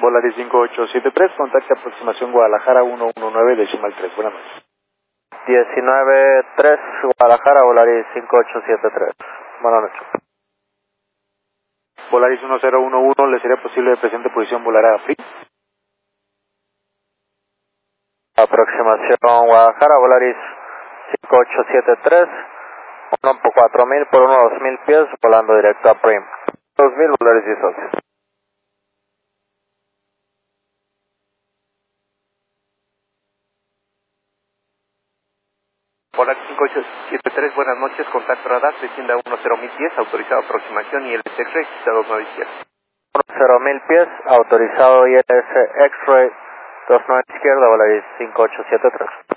Volaris 5873, contacte aproximación Guadalajara 119 decimal 3. Buenas noches. 19-3 Guadalajara, Volaris 5873. Buenas noches. Volaris 1011, ¿le sería posible de presente posición volar a FRI? Aproximación Guadalajara, Volaris 5873, 1 por 4000 por 1 2000 pies, volando directo a Prim. 2000 Volaris 1011. Volaris 5873, buenas noches, contacto radar, descienda 10.010, autorizado aproximación ILS X-Ray, 29 izquierda. 10.000 pies, autorizado ILS X-Ray 29 izquierda, Volaris 5873.